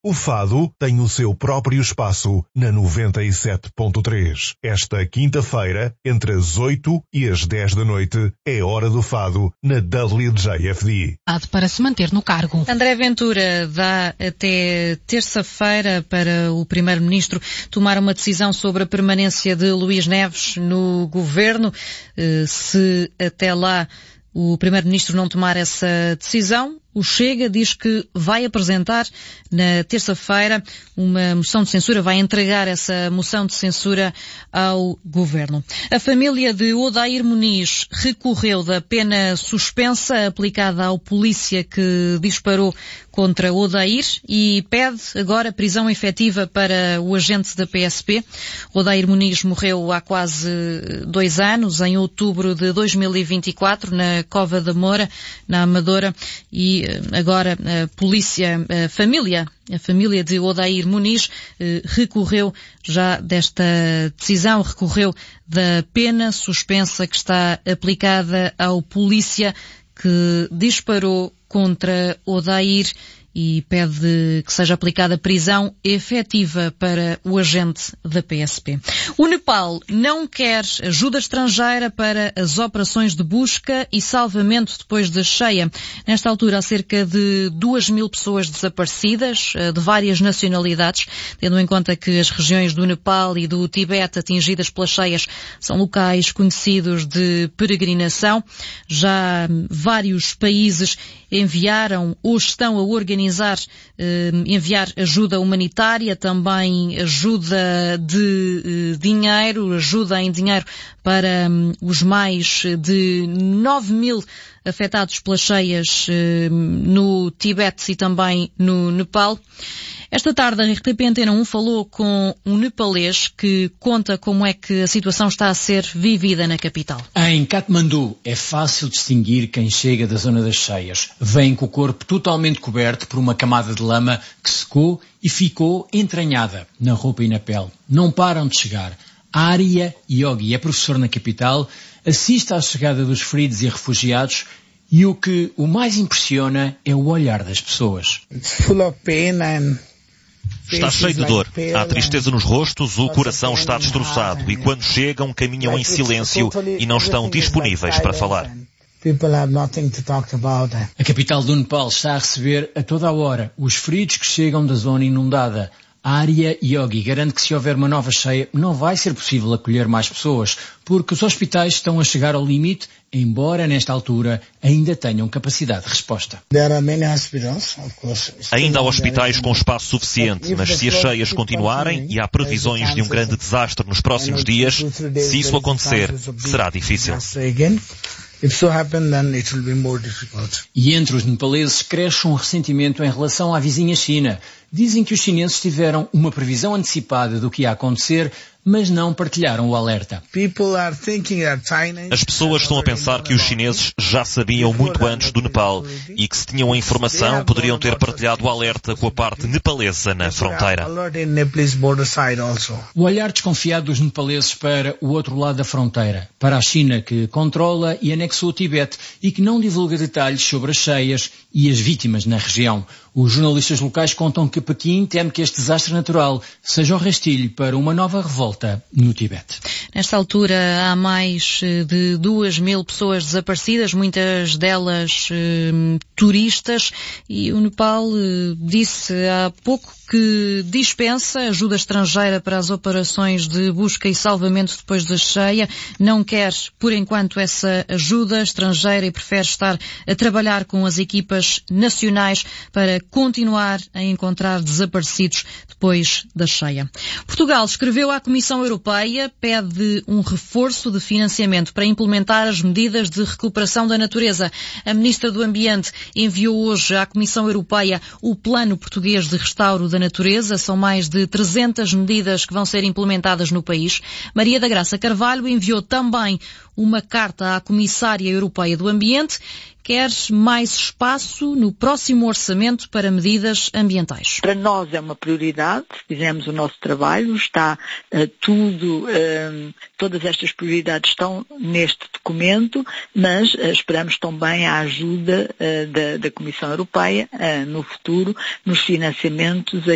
O fado tem o seu próprio espaço na 97.3. Esta quinta-feira, entre as 8 e as 10 da noite, é hora do fado na WJFD. Para se manter no cargo. André Ventura dá até terça-feira para o Primeiro-Ministro tomar uma decisão sobre a permanência de Luís Neves no governo. Se até lá o Primeiro-Ministro não tomar essa decisão, o Chega diz que vai apresentar na terça-feira uma moção de censura, vai entregar essa moção de censura ao Governo. A família de Odair Muniz recorreu da pena suspensa aplicada ao polícia que disparou contra Odair e pede agora prisão efetiva para o agente da PSP. Odair Muniz morreu há quase 2 anos, em outubro de 2024, na Cova da Moura, na Amadora, e agora a família de Odair Muniz recorreu já desta decisão, recorreu da pena suspensa que está aplicada ao polícia que disparou contra Odair e pede que seja aplicada prisão efetiva para o agente da PSP. O Nepal não quer ajuda estrangeira para as operações de busca e salvamento depois da cheia. Nesta altura, há cerca de 2.000 pessoas desaparecidas, de várias nacionalidades, tendo em conta que as regiões do Nepal e do Tibete atingidas pelas cheias são locais conhecidos de peregrinação. Já vários países enviaram ou estão a enviar ajuda humanitária, também ajuda de dinheiro, ajuda em dinheiro para os mais de 9.000 afetados pelas cheias no Tibete e também no Nepal. Esta tarde a RTP Antena 1 falou com um nepalês que conta como é que a situação está a ser vivida na capital. Em Katmandu é fácil distinguir quem chega da zona das cheias. Vem com o corpo totalmente coberto por uma camada de lama que secou e ficou entranhada na roupa e na pele. Não param de chegar. Arya Yogi é professor na capital, assiste à chegada dos feridos e refugiados e o que o mais impressiona é o olhar das pessoas. Está cheio de dor, há tristeza nos rostos, o coração está destroçado e quando chegam caminham em silêncio e não estão disponíveis para falar. A capital do Nepal está a receber a toda a hora os feridos que chegam da zona inundada. A Arya Yogi garante que se houver uma nova cheia não vai ser possível acolher mais pessoas, porque os hospitais estão a chegar ao limite, embora nesta altura ainda tenham capacidade de resposta. Ainda há hospitais com espaço suficiente, mas se as cheias continuarem e há previsões de um grande desastre nos próximos dias, se isso acontecer, será difícil. E entre os nepaleses cresce um ressentimento em relação à vizinha China. Dizem que os chineses tiveram uma previsão antecipada do que ia acontecer, mas não partilharam o alerta. As pessoas estão a pensar que os chineses já sabiam muito antes do Nepal e que se tinham a informação poderiam ter partilhado o alerta com a parte nepalesa na fronteira. O olhar desconfiado dos nepaleses para o outro lado da fronteira, para a China que controla e anexou o Tibete e que não divulga detalhes sobre as cheias e as vítimas na região. Os jornalistas locais contam que Pequim teme que este desastre natural seja o rastilho para uma nova revolta no Tibete. Nesta altura há mais de 2.000 pessoas desaparecidas, muitas delas turistas, e o Nepal disse há pouco que dispensa ajuda estrangeira para as operações de busca e salvamento depois da cheia, não quer, por enquanto, essa ajuda estrangeira e prefere estar a trabalhar com as equipas nacionais para continuar a encontrar desaparecidos depois da cheia. Portugal escreveu à Comissão Europeia, pede um reforço de financiamento para implementar as medidas de recuperação da natureza. A Ministra do Ambiente enviou hoje à Comissão Europeia o Plano Português de Restauro da Natureza. São mais de 300 medidas que vão ser implementadas no país. Maria da Graça Carvalho enviou também uma carta à Comissária Europeia do Ambiente, quer mais espaço no próximo orçamento para medidas ambientais. Para nós é uma prioridade, fizemos o nosso trabalho, está todas estas prioridades estão neste documento, mas esperamos também a ajuda da Comissão Europeia no futuro, nos financiamentos